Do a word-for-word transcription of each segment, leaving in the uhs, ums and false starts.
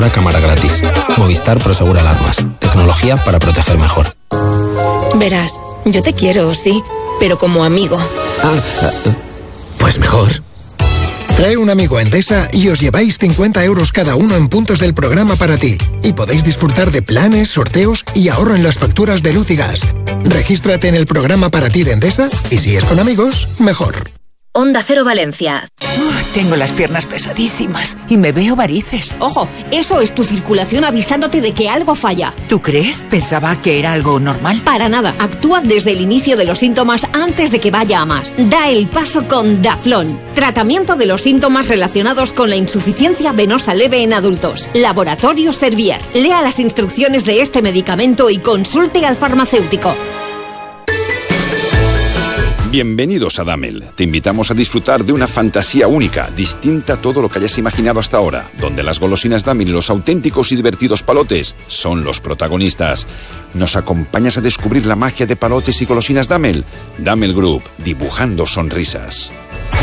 Ahora cámara gratis. Movistar Prosegur Alarmas. Tecnología para proteger mejor. Verás, yo te quiero, sí, pero como amigo. Ah, pues mejor. Trae un amigo a Endesa y os lleváis cincuenta euros cada uno en puntos del programa para ti. Y podéis disfrutar de planes, sorteos y ahorro en las facturas de luz y gas. Regístrate en el programa para ti de Endesa y si es con amigos, mejor. Onda Cero Valencia. Uf, tengo las piernas pesadísimas y me veo varices. Ojo, eso es tu circulación avisándote de que algo falla. ¿Tú crees? Pensaba que era algo normal. Para nada, actúa desde el inicio de los síntomas antes de que vaya a más. Da el paso con Daflón. Tratamiento de los síntomas relacionados con la insuficiencia venosa leve en adultos. Laboratorio Servier. Lea las instrucciones de este medicamento y consulte al farmacéutico. Bienvenidos a Damel. Te invitamos a disfrutar de una fantasía única, distinta a todo lo que hayas imaginado hasta ahora, donde las golosinas Damel y los auténticos y divertidos palotes son los protagonistas. ¿Nos acompañas a descubrir la magia de palotes y golosinas Damel? Damel Group, dibujando sonrisas.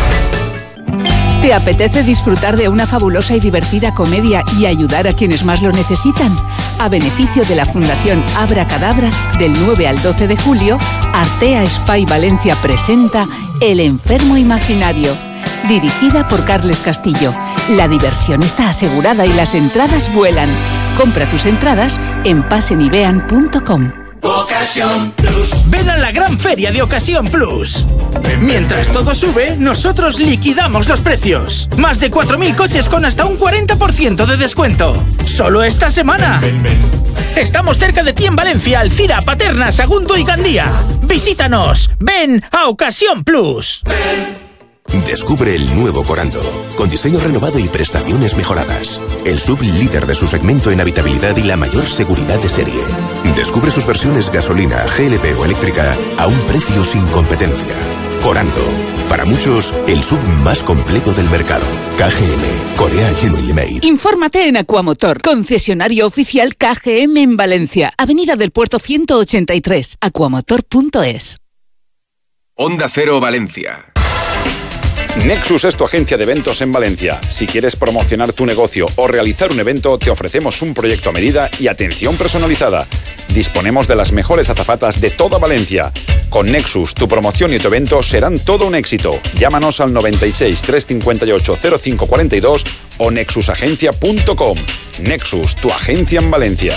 ¿Te apetece disfrutar de una fabulosa y divertida comedia y ayudar a quienes más lo necesitan? A beneficio de la Fundación Abracadabra, del nueve al doce de julio, Artea Spy Valencia presenta El enfermo imaginario, dirigida por Carles Castillo. La diversión está asegurada y las entradas vuelan. Compra tus entradas en pasenivean punto com. Ocasión Plus. Ven a la gran feria de Ocasión Plus. Mientras todo sube, nosotros liquidamos los precios. Más de cuatro mil coches con hasta un cuarenta por ciento de descuento. Solo esta semana. Ven, ven. Estamos cerca de ti en Valencia, Alcira, Paterna, Sagunto y Gandía. Visítanos. Ven a Ocasión Plus. Ven. Descubre el nuevo Corando, con diseño renovado y prestaciones mejoradas. El sub líder de su segmento en habitabilidad y la mayor seguridad de serie. Descubre sus versiones gasolina, G L P o eléctrica a un precio sin competencia. Corando, para muchos, el sub más completo del mercado. K G M, Korea Genuinely Made. Infórmate en Aquamotor, concesionario oficial K G M en Valencia, Avenida del Puerto ciento ochenta y tres, aquamotor punto es. Onda Cero Valencia. Nexus es tu agencia de eventos en Valencia. Si quieres promocionar tu negocio o realizar un evento, te ofrecemos un proyecto a medida y atención personalizada. Disponemos de las mejores azafatas de toda Valencia. Con Nexus, tu promoción y tu evento serán todo un éxito. Llámanos al noventa y seis, trescientos cincuenta y ocho, cero cinco cuarenta y dos o nexus agencia punto com. Nexus, tu agencia en Valencia.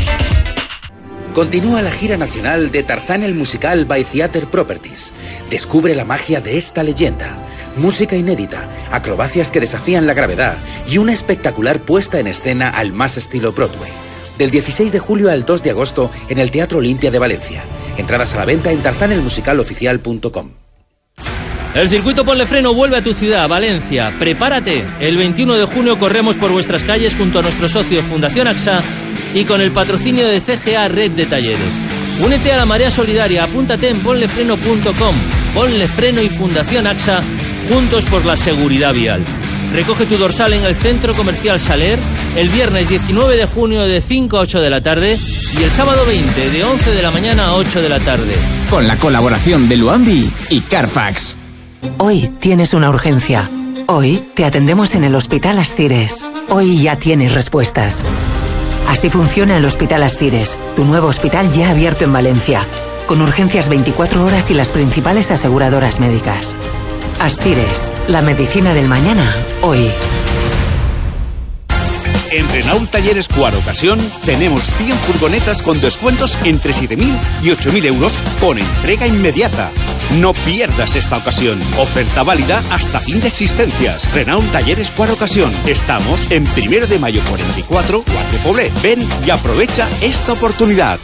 Continúa la gira nacional de Tarzán el musical by Theater Properties. Descubre la magia de esta leyenda. Música inédita, acrobacias que desafían la gravedad y una espectacular puesta en escena al más estilo Broadway. Del dieciséis de julio al dos de agosto en el Teatro Olimpia de Valencia. Entradas a la venta en tarzán el musical oficial punto com. El circuito Ponle Freno vuelve a tu ciudad, Valencia. Prepárate. El veintiuno de junio corremos por vuestras calles junto a nuestro socio Fundación AXA y con el patrocinio de C G A Red de Talleres. Únete a la marea solidaria, apúntate en ponle freno punto com. Ponle Freno y Fundación AXA, juntos por la seguridad vial. Recoge tu dorsal en el Centro Comercial Saler el viernes diecinueve de junio de cinco a ocho de la tarde y el sábado veinte de once de la mañana a ocho de la tarde. Con la colaboración de Luambi y Carfax. Hoy tienes una urgencia. Hoy te atendemos en el Hospital Ascires. Hoy ya tienes respuestas. Así funciona el Hospital Ascires, tu nuevo hospital ya abierto en Valencia, con urgencias veinticuatro horas y las principales aseguradoras médicas. Ascires, la medicina del mañana, hoy. En Renault Talleres Cuar Ocasión tenemos cien furgonetas con descuentos entre siete mil y ocho mil euros con entrega inmediata. No pierdas esta ocasión. Oferta válida hasta fin de existencias. Renault Talleres Cuar Ocasión. Estamos en Primero de Mayo cuarenta y cuatro, Cuart de Poblet. Ven y aprovecha esta oportunidad.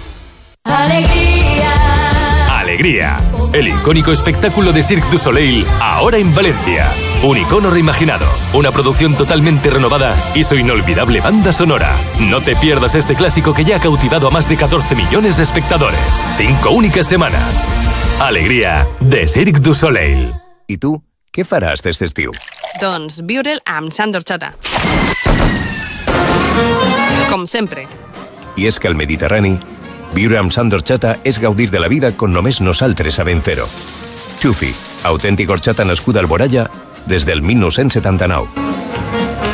Alegría. Alegría. El icónico espectáculo de Cirque du Soleil, ahora en Valencia. Un icono reimaginado, una producción totalmente renovada y su inolvidable banda sonora. No te pierdas este clásico que ya ha cautivado a más de catorce millones de espectadores. Cinco únicas semanas. Alegría de Cirque du Soleil. I tu, què faràs d'este estiu? Doncs viure'l amb Sandor Chata. Com sempre. I és que al Mediterrani, viure amb Sandor Chata és gaudir de la vida con només nosaltres sabem fer-ho. Xufi, autèntic horchata nascuda al Boralla des del mil nou-cents setanta-nou.